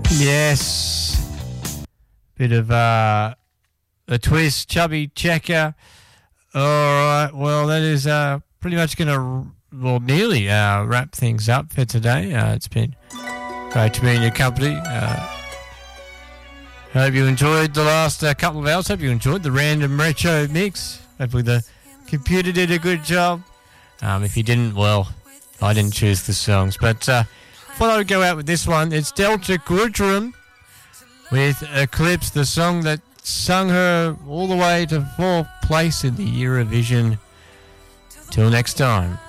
Yes. Bit of a twist, Chubby Checker. All right, well, that is pretty much going to, well, nearly wrap things up for today. It's been great to be in your company. Hope you enjoyed the last couple of hours. Hope you enjoyed the random retro mix. Hopefully the computer did a good job. If you didn't, well, I didn't choose the songs. But thought I would go out with this one. It's Delta Goodrum with Eclipse, the song that sung her all the way to 4th place in the Eurovision. Till next time.